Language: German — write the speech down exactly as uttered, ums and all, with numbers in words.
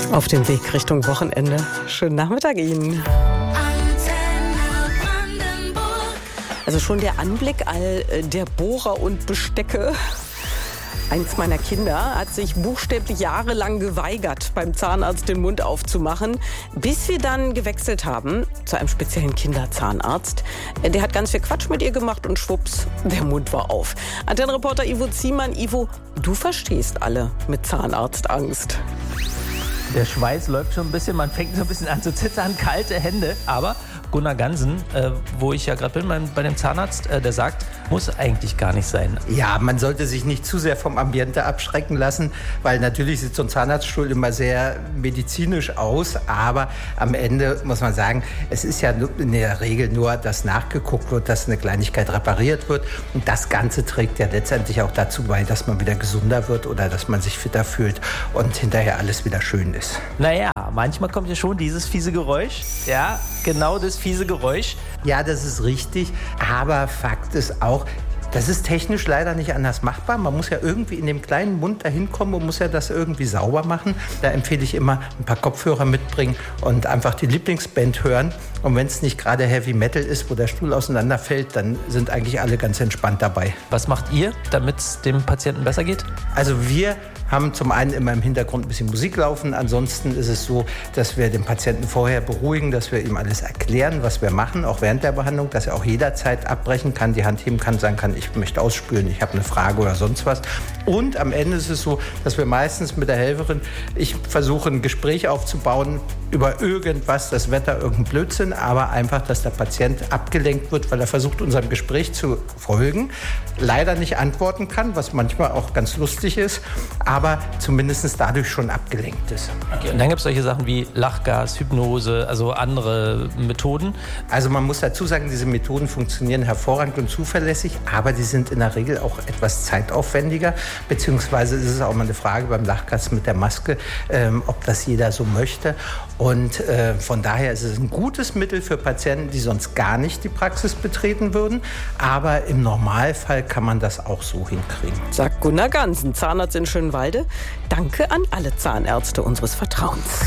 Auf dem Weg Richtung Wochenende. Schönen Nachmittag Ihnen. Also schon der Anblick all der Bohrer und Bestecke. Eins meiner Kinder hat sich buchstäblich jahrelang geweigert, beim Zahnarzt den Mund aufzumachen, bis wir dann gewechselt haben zu einem speziellen Kinderzahnarzt. Der hat ganz viel Quatsch mit ihr gemacht und schwupps, der Mund war auf. Antennenreporter Ivo Ziemann. Ivo, du verstehst alle mit Zahnarztangst. Der Schweiß läuft schon ein bisschen, man fängt so ein bisschen an zu zittern, kalte Hände. Aber Gunnar Gansen, äh, wo ich ja gerade bin mein, bei dem Zahnarzt, äh, der sagt, muss eigentlich gar nicht sein. Ja, man sollte sich nicht zu sehr vom Ambiente abschrecken lassen, weil natürlich sieht so ein Zahnarztstuhl immer sehr medizinisch aus, aber am Ende muss man sagen, es ist ja in der Regel nur, dass nachgeguckt wird, dass eine Kleinigkeit repariert wird und das Ganze trägt ja letztendlich auch dazu bei, dass man wieder gesunder wird oder dass man sich fitter fühlt und hinterher alles wieder schön ist. Naja, manchmal kommt ja schon dieses fiese Geräusch, ja, genau das fiese Geräusch. Ja, das ist richtig, aber Fakt ist auch, das ist technisch leider nicht anders machbar. Man muss ja irgendwie in dem kleinen Mund dahin kommen und muss ja das irgendwie sauber machen. Da empfehle ich immer, ein paar Kopfhörer mitbringen und einfach die Lieblingsband hören. Und wenn es nicht gerade Heavy Metal ist, wo der Stuhl auseinanderfällt, dann sind eigentlich alle ganz entspannt dabei. Was macht ihr, damit es dem Patienten besser geht? Also wir haben zum einen immer im Hintergrund ein bisschen Musik laufen. Ansonsten ist es so, dass wir den Patienten vorher beruhigen, dass wir ihm alles erklären, was wir machen, auch während der Behandlung, dass er auch jederzeit abbrechen kann, die Hand heben kann, sagen kann, ich möchte ausspülen, ich habe eine Frage oder sonst was. Und am Ende ist es so, dass wir meistens mit der Helferin, ich versuche ein Gespräch aufzubauen über irgendwas, das Wetter, irgendein Blödsinn, aber einfach, dass der Patient abgelenkt wird, weil er versucht, unserem Gespräch zu folgen, leider nicht antworten kann, was manchmal auch ganz lustig ist, aber zumindest dadurch schon abgelenkt ist. Okay, und dann gibt es solche Sachen wie Lachgas, Hypnose, also andere Methoden. Also man muss dazu sagen, diese Methoden funktionieren hervorragend und zuverlässig, aber die sind in der Regel auch etwas zeitaufwendiger, beziehungsweise ist es auch mal eine Frage beim Lachgas mit der Maske, ähm, ob das jeder so möchte. Und äh, von daher ist es ein gutes Mittel für Patienten, die sonst gar nicht die Praxis betreten würden. Aber im Normalfall kann man das auch so hinkriegen. Sagt Gunnar Gansen, Zahnarzt in Schönwalde. Danke an alle Zahnärzte unseres Vertrauens.